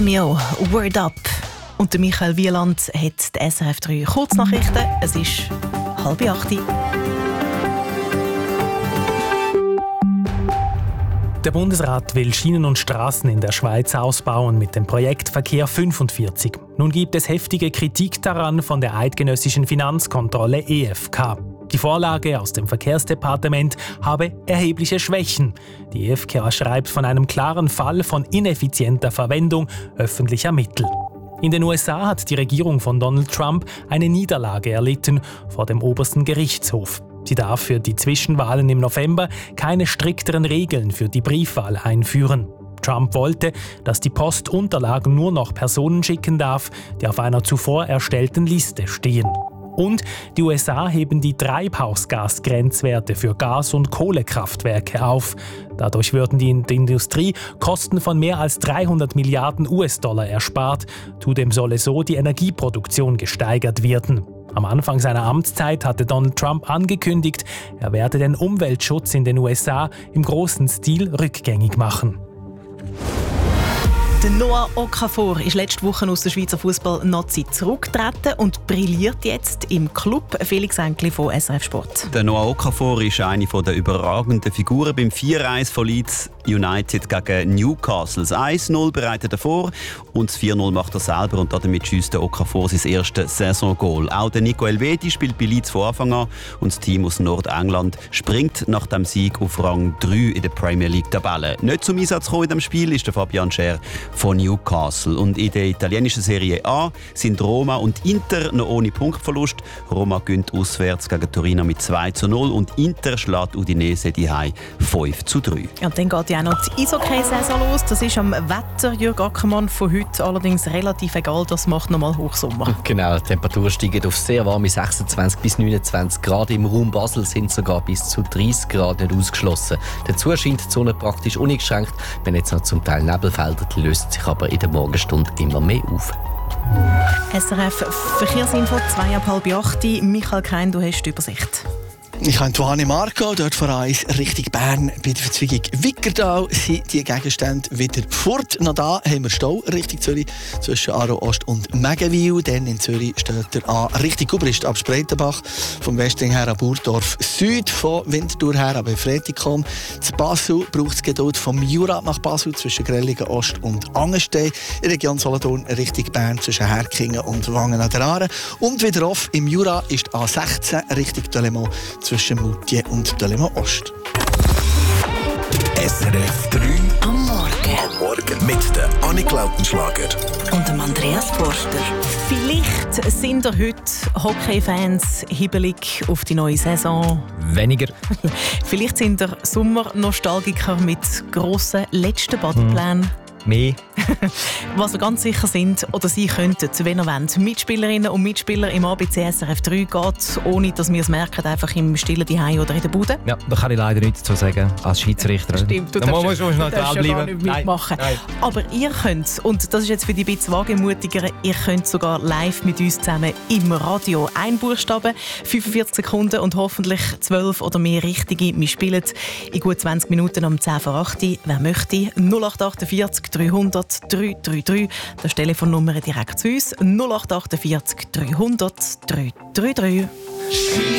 Mio, Word Up. Und der Michael Wieland hat die SRF 3 Kurznachrichten. Es ist 7:30. Der Bundesrat will Schienen und Straßen in der Schweiz ausbauen mit dem Projekt Verkehr 45. Nun gibt es heftige Kritik daran von der eidgenössischen Finanzkontrolle EFK. Die Vorlage aus dem Verkehrsdepartement habe erhebliche Schwächen. Die EFK schreibt von einem klaren Fall von ineffizienter Verwendung öffentlicher Mittel. In den USA hat die Regierung von Donald Trump eine Niederlage erlitten vor dem obersten Gerichtshof. Sie darf für die Zwischenwahlen im November keine strikteren Regeln für die Briefwahl einführen. Trump wollte, dass die Post Unterlagen nur noch Personen schicken darf, die auf einer zuvor erstellten Liste stehen. Und die USA heben die Treibhausgasgrenzwerte für Gas- und Kohlekraftwerke auf. Dadurch würden die in der Industrie Kosten von mehr als 300 Milliarden US-Dollar erspart. Zudem solle so die Energieproduktion gesteigert werden. Am Anfang seiner Amtszeit hatte Donald Trump angekündigt, er werde den Umweltschutz in den USA im großen Stil rückgängig machen. Der Noah Okafor ist letzte Woche aus der Schweizer Fußball-Nazi zurückgetreten und brilliert jetzt im Club. Felix Enkli von SRF Sport. Der Noah Okafor ist eine der überragenden Figuren beim 4-1 von Leeds United gegen Newcastle. Das 1-0 bereitet er vor und das 4-0 macht er selber und damit schiesst der Okafor sein erstes Saisongoal. Auch der Nico Elvedi spielt bei Leeds von Anfang an und das Team aus Nordengland springt nach dem Sieg auf Rang 3 in der Premier League-Tabelle. Nicht zum Einsatz gekommen in diesem Spiel ist der Fabian Schär von Newcastle. Und in der italienischen Serie A sind Roma und Inter noch ohne Punktverlust. Roma gewinnt auswärts gegen Torino mit 2:0 und Inter schlägt Udinese daheim 5:3. Und dann geht ja auch noch die Eishockey-Saison los. Das ist am Wetter, Jürg Ackermann, von heute allerdings relativ egal. Das macht nochmal Hochsommer. Genau, die Temperatur steigt auf sehr warme 26 bis 29 Grad. Im Raum Basel sind sogar bis zu 30 Grad nicht ausgeschlossen. Dazu scheint die Sonne praktisch uneingeschränkt. Wir haben jetzt noch zum Teil Nebelfelder, die löst sich aber in der Morgenstunde immer mehr auf. SRF Verkehrsinfo, 7:30. Michael Krein, du hast die Übersicht. Ich habe Tuane Marco, dort von uns Richtung Bern. Bei der Verzweigung Wickerdal sind die Gegenstände wieder fort. Noch da haben wir Stau Richtung Zürich zwischen Aarau Ost und Megenwil. Dann in Zürich steht er an Richtung Gubrist ab Spreitenbach. Vom Westring her an Burdorf Süd, von Winterthur her aber Fretigkom. Zu Basel braucht es Geduld vom Jura nach Basel zwischen Grellingen Ost und Angenstein. In der Region Solothurn Richtung Bern zwischen Herkingen und Wangen an der Aare. Und wieder off im Jura ist A16 Richtung Delémont zwischen Moutier und Delémont Ost. SRF 3 Am Morgen mit der Annik Lautenschlager und dem Andreas Forster. Vielleicht sind ihr heute Hockey-Fans hibbelig auf die neue Saison. Weniger. Vielleicht sind ihr Sommernostalgiker mit grossen letzten Badeplänen. Mehr. Was wir ganz sicher sind oder sein könnten, wenn ihr wollt. Mitspielerinnen und Mitspieler im ABC SRF 3 geht, ohne dass wir es merken, einfach im stillen Zuhause oder in der Bude. Ja, da kann ich leider nichts dazu sagen, als Schiedsrichter. Stimmt, du darfst ja gar nicht mitmachen. Nein. Aber ihr könnt, und das ist jetzt für die ein bisschen wagemutiger, ihr könnt sogar live mit uns zusammen im Radio. Ein Buchstabe, 45 Sekunden und hoffentlich 12 oder mehr richtige. Wir spielen in gut 20 Minuten um 10:08. Wer möchte, 0848 300 333. Das ist die Telefonnummer direkt zu uns. 0848 300 333.